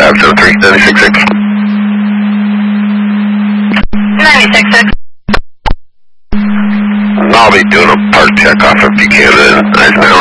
573, 96.6. 96.6. I'll be doing a park check off of Buchanan and Eisenhower.